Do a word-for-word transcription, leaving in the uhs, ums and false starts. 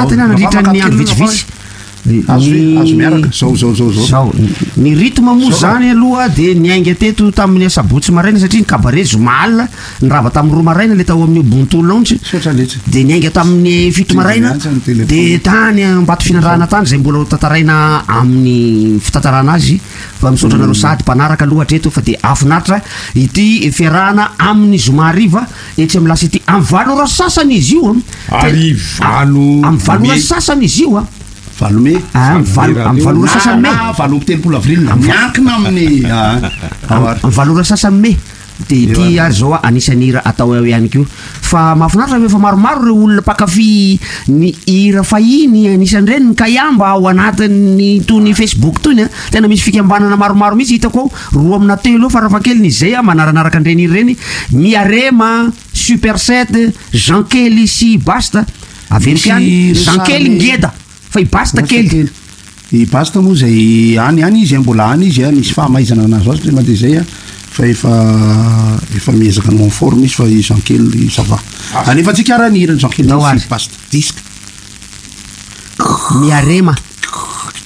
anatiny nandritra ny andro vitsivitsy azo azo miaraka zao zao zao zao ny rythme moa zany aloha de niainga teto tamin'ny sabotsy maraina satria ny cabaret Jomal nirava tamin'ny roa maraina le tao amin'ny Ubuntu Lounge de niainga tamin'ny fito maraina de tany Ambato Finandrana tany zay mbola tantaraina amin'ny fitantarana azy fa misaotra nareo sady mpanaraka aloha hatreto fa de afinaritra ity fiarahana amin'ny zoma hariva etsy amin'ny lasety amin'ny valo ora sasany izy io ary valo amin'ny valo ora sasany izy io valome amin'ny valo ora sasany me valo telopolo avril miankina amin'ny amin'ny valo ora sasany me de ity ary zao anisany hira atao eo ihany koa fa mahafinaritra fa efa maromaro reo olona mpakafy ny hira fahiny anisan'ireny ny kayamba ao anatin'ny tony Facebook tony tena misy fikambanana maromaro mihitsy hitako ao roa amina telo farafahakeliny izay manaranaraka an'ireny hira ireny Miarema Super sept Jean Kelly sy Basta averiko ihany Jean Kelly ngeda fa i Basta kely i Basta moa zay any any izy mbola any izy misy fahamaizana anazy azy tena de zay fa efa efa miezaka no en forme izy fa i Jean Kelly ça va anefa tsika ara ny hirany Jean Kelly sy Basta disque Miarema